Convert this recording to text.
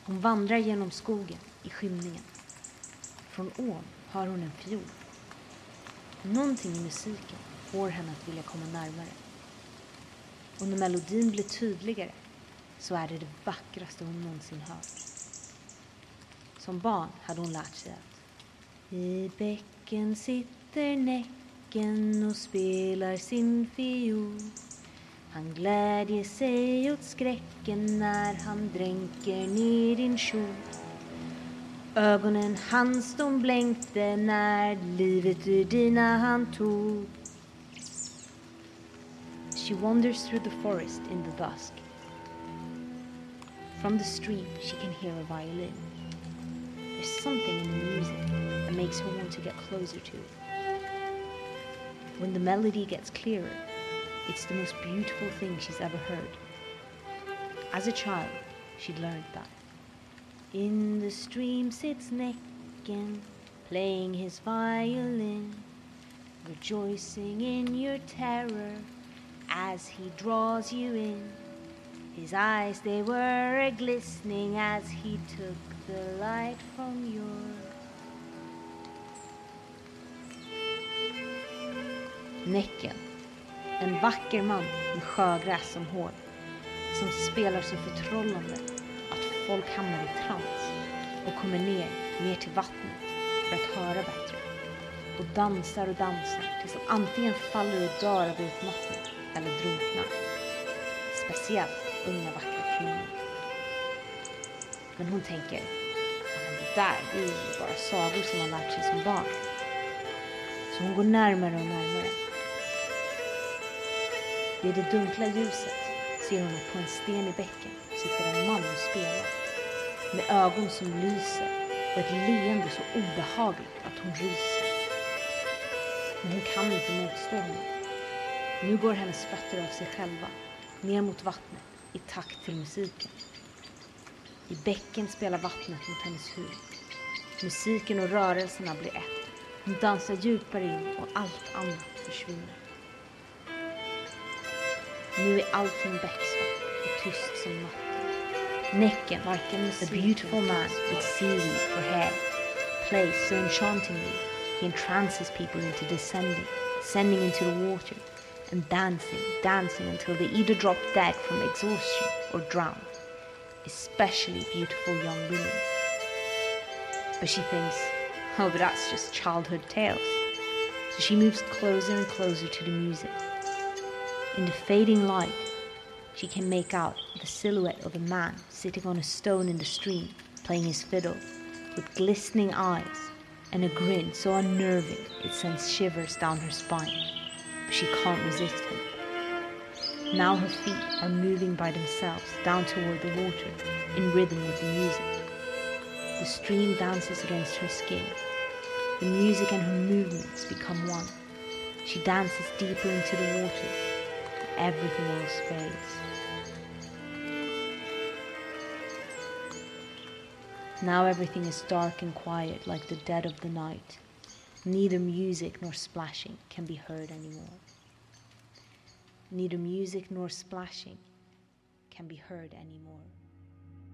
Hon vandrar genom skogen i skymningen. Från ån hör hon en fiol. Någonting i musiken får henne att vilja komma närmare. Och när melodin blir tydligare så är det vackraste hon någonsin hört. Som barn hade hon lärt sig att i bäcken sitter Näcken och spelar sin fiol. Han glädjer sig åt skräcken när han dränker ner din kjol. Ögonen hans de blänkte när livet ur dina han tog. She wanders through the forest in the dusk. From the stream she can hear a violin. There's something in the music that makes her want to get closer to it. When the melody gets clearer, it's the most beautiful thing she's ever heard. As a child, she'd learned that. In the stream sits Näcken, playing his violin, rejoicing in your terror as he draws you in. His eyes, they were a-glistening as he took the light from your... Näcken, en vacker man med sjögräs som hår, som spelar så förtrollande att folk hamnar i trans och kommer ner till vattnet för att höra bättre. Och dansar tills de antingen faller och dör av utmattning eller drunknar. Speciellt unga vackra kvinnor. Men hon tänker, det där är ju bara sagor som man lärt sig som barn. Så hon går närmare och närmare. Vid det dunkla ljuset ser hon att på en sten i bäcken sitter en man och spelar. Med ögon som lyser och ett leende så obehagligt att hon ryser. Men hon kan inte motstå honom. Nu går hennes fötter av sig själva, ner mot vattnet i takt till musiken. I bäcken spelar vattnet mot hennes huvud. Musiken och rörelserna blir ett. Hon dansar djupare in och allt annat försvinner. Nu är allting becksvart och tyst som natten. Näcken, a beautiful man with seaweed for hair, plays so enchantingly he entrances people into descending into the water, and dancing until they either drop dead from exhaustion or drown, especially beautiful young women. But she thinks, oh, but that's just childhood tales. So she moves closer and closer to the music. In the fading light, she can make out the silhouette of a man sitting on a stone in the stream, playing his fiddle, with glistening eyes and a grin so unnerving it sends shivers down her spine. But she can't resist him. Now her feet are moving by themselves down toward the water, in rhythm with the music. The stream dances against her skin. The music and her movements become one. She dances deeper into the water. Everything else fades. Now everything is dark and quiet like the dead of the night. Neither music nor splashing can be heard anymore. Neither music nor splashing can be heard anymore.